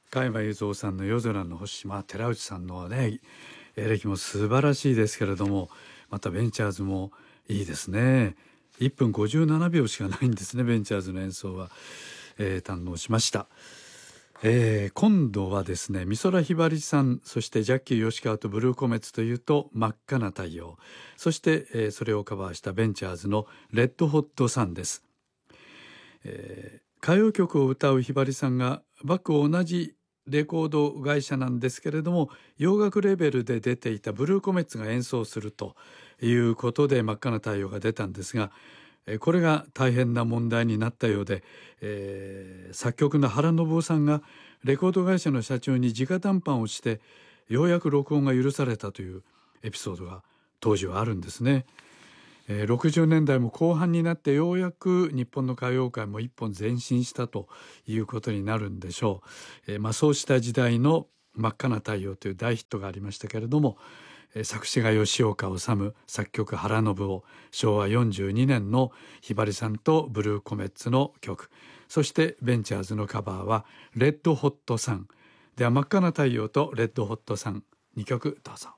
加山雄三さんの夜空の星、寺内さんのねエレキも素晴らしいですけれども、またベンチャーズもいいですね。1分57秒しかないんですね、ベンチャーズの演奏は。堪能しました。今度はですね、美空ひばりさん、そしてジャッキー吉川とブルーコメッツというと真っ赤な太陽、そして、それをカバーしたベンチャーズのレッドホットサンです。歌謡曲を歌うひばりさんがバック同じレコード会社なんですけれども、洋楽レベルで出ていたブルーコメッツが演奏するということで真っ赤な太陽が出たんですが、これが大変な問題になったようで、作曲の原信夫さんがレコード会社の社長に直談判をしてようやく録音が許されたというエピソードが当時はあるんですね。60年代も後半になってようやく日本の歌謡界も一本前進したということになるんでしょう。そうした時代の真っ赤な太陽という大ヒットがありましたけれども、作詞が吉岡治、作曲原信夫、昭和42年のひばりさんとブルーコメッツの曲、そしてベンチャーズのカバーはレッドホットサン。では真っ赤な太陽とレッドホットサン、2曲どうぞ。